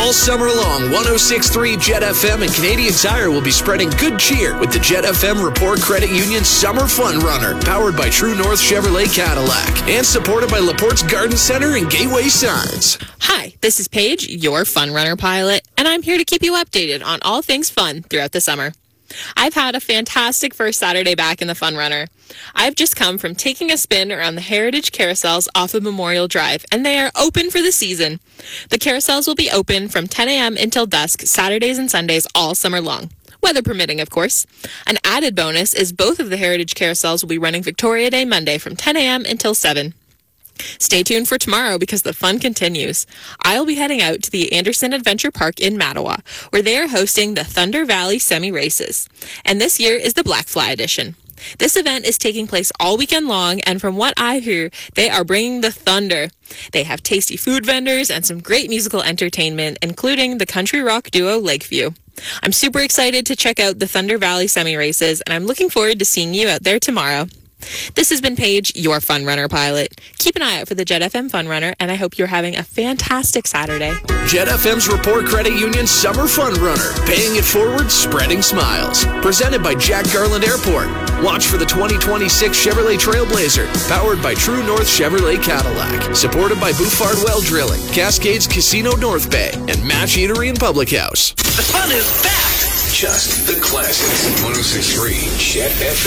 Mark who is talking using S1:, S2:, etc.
S1: All summer long, 106.3 Jet FM and Canadian Tire will be spreading good cheer with the Jet FM Report Credit Union Summer Fun Runner, powered by True North Chevrolet Cadillac, and supported by Laporte's Garden Center and Gateway Signs.
S2: Hi, this is Paige, your Fun Runner pilot, and I'm here to keep you updated on all things fun throughout the summer. I've had a fantastic first Saturday back in the Fun Runner. I've just come from taking a spin around the Heritage Carousels off of Memorial Drive, and they are open for the season. The carousels will be open from 10 a.m. until dusk, Saturdays and Sundays all summer long. Weather permitting, of course. An added bonus is both of the Heritage Carousels will be running Victoria Day Monday from 10 a.m. until 7. Stay tuned for tomorrow because the fun continues. I'll be heading out to the Anderson Adventure Park in Mattawa, where they are hosting the Thunder Valley Semi-Races. And this year is the Black Fly Edition. This event is taking place all weekend long, and from what I hear, they are bringing the thunder. They have tasty food vendors and some great musical entertainment, including the country rock duo Lakeview. I'm super excited to check out the Thunder Valley Semi-Races, and I'm looking forward to seeing you out there tomorrow. This has been Paige, your Fun Runner pilot. Keep an eye out for the Jet FM Fun Runner, and I hope you're having a fantastic Saturday.
S1: Jet FM's Report Credit Union Summer Fun Runner, paying it forward, spreading smiles. Presented by Jack Garland Airport. Watch for the 2026 Chevrolet Trailblazer, powered by True North Chevrolet Cadillac. Supported by Bouffard Well Drilling, Cascades Casino North Bay, and Match Eatery and Public House.
S3: The fun is back.
S4: Just the classics. 106.3 Jet FM.